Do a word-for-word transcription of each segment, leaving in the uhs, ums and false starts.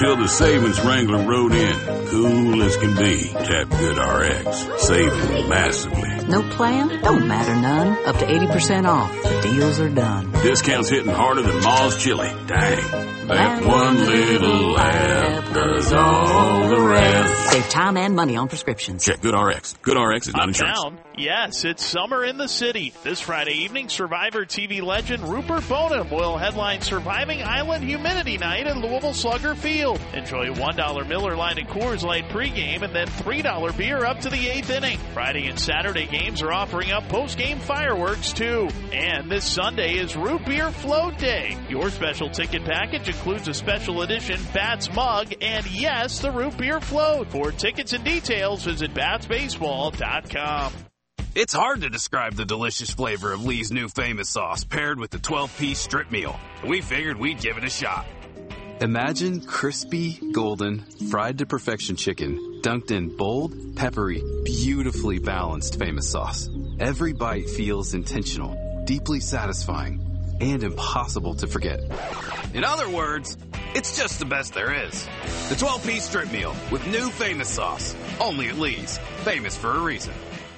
until the savings wrangler rode in. Cool as can be. Tap GoodRx. Saving massively. No plan? Don't matter none. Up to eighty percent off. Deals are done. Discounts hitting harder than Ma's chili. Dang. That one little app does all the rest. Save time and money on prescriptions. Check GoodRx. GoodRx is not insurance. Uptown, yes, it's summer in the city. This Friday evening, Survivor T V legend Rupert Boneham will headline Surviving Island Humidity Night at Louisville Slugger Field. Enjoy a one dollar Miller Lite and Coors Light pregame and then three dollar beer up to the eighth inning. Friday and Saturday games are offering up postgame fireworks, too. And this Sunday is Root Beer Float Day. Your special ticket package includes a special edition Bats mug and, yes, the Root Beer Float. For tickets and details, visit bats baseball dot com. It's hard to describe the delicious flavor of Lee's new famous sauce paired with the twelve-piece strip meal. We figured we'd give it a shot. Imagine crispy, golden, fried to perfection chicken dunked in bold, peppery, beautifully balanced famous sauce. Every bite feels intentional, deeply satisfying, and impossible to forget. In other words, it's just the best there is. The twelve-piece strip meal with new famous sauce. Only at Lee's. Famous for a reason.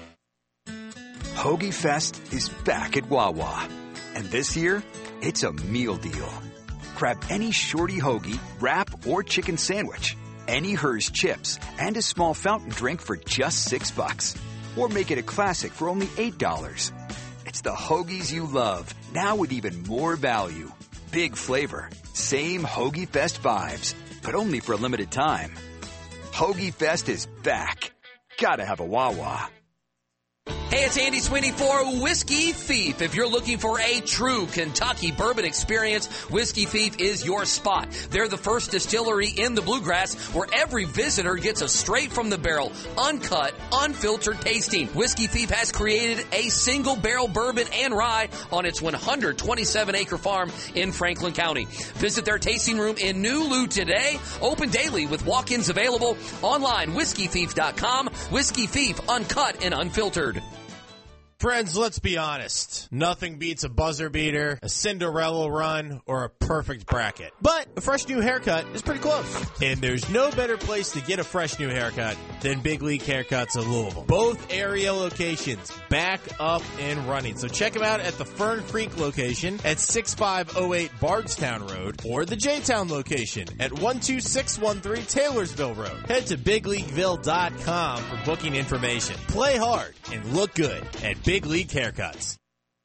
Hoagie Fest is back at Wawa. And this year, it's a meal deal. Grab any shorty hoagie, wrap, or chicken sandwich, any Hers chips, and a small fountain drink for just six bucks. Or make it a classic for only eight dollars. It's the hoagies you love, now with even more value. Big flavor, same Hoagie Fest vibes, but only for a limited time. Hoagie Fest is back. Gotta have a Wawa. Hey, it's Andy Sweeney for Whiskey Thief. If you're looking for a true Kentucky bourbon experience, Whiskey Thief is your spot. They're the first distillery in the Bluegrass where every visitor gets a straight from the barrel, uncut, unfiltered tasting. Whiskey Thief has created a single barrel bourbon and rye on its one hundred twenty-seven acre farm in Franklin County. Visit their tasting room in New Lou today. Open daily with walk-ins available. Online, whiskey thief dot com. Whiskey Thief, uncut and unfiltered. Friends, let's be honest. Nothing beats a buzzer beater, a Cinderella run, or a perfect bracket. But a fresh new haircut is pretty close. And there's no better place to get a fresh new haircut than Big League Haircuts of Louisville. Both area locations back up and running. So check them out at the Fern Creek location at sixty-five oh eight Bardstown Road or the J-Town location at one two six one three Taylorsville Road. Head to big leagueville dot com for booking information. Play hard and look good at Big League Haircuts.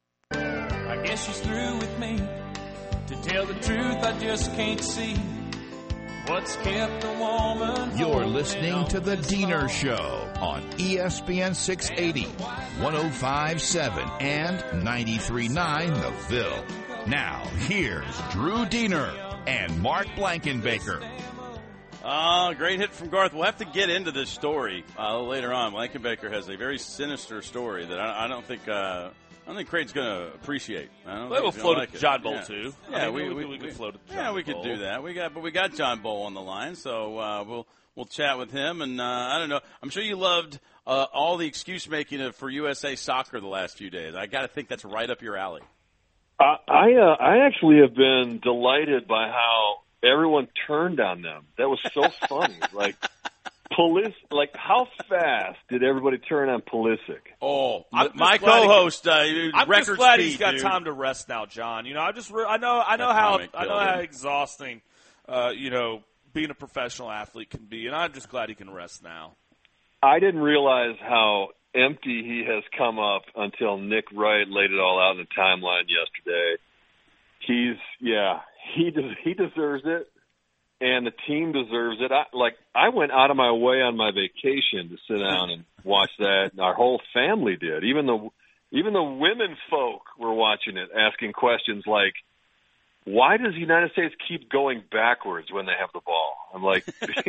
I guess she's through with me. To tell the truth, I just can't see what's kept a woman. You're listening to The Diener Show on E S P N six eighty, one oh five point seven, and ninety-three point nine The Ville. Now, here's Drew Diener and Mark Blankenbaker. Uh, great hit from Garth. We'll have to get into this story uh, later on. Blankenbaker has a very sinister story that I, I don't think uh, I don't think Craig's going to appreciate. I don't well, think we'll float like it to John Bull, yeah. too. Yeah, I mean, we, we, we, we, we could float it to Yeah, John we could Bull. do that. We got, But we got John Bull on the line, so uh, we'll we'll chat with him. And uh, I don't know. I'm sure you loved uh, all the excuse-making for U S A Soccer the last few days. I got to think that's right up your alley. I I, uh, I actually have been delighted by how everyone turned on them. That was so funny. Like, Pulis, like how fast did everybody turn on Pulisic? Oh, I'm my glad co-host, he, uh, I'm record just glad speed, he's got dude. time to rest now, John. You know, I just, I know, I know That how, comic I know killed how him. exhausting, uh, you know, being a professional athlete can be, and I'm just glad he can rest now. I didn't realize how empty he has come up until Nick Wright laid it all out in the timeline yesterday. He's, yeah, he does, he deserves it. And the team deserves it. I, like, I went out of my way on my vacation to sit down and watch that. And our whole family did. Even the even the women folk were watching it, asking questions like, why does the United States keep going backwards when they have the ball? I'm like,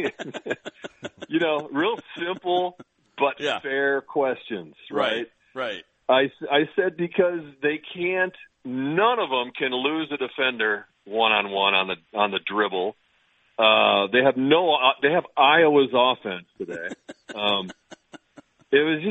you know, real simple but yeah. fair questions, right? Right, right. I, I said because they can't, none of them can lose a defender one-on-one on the on the dribble. Uh, they have no. They have Iowa's offense today. Um, it was just.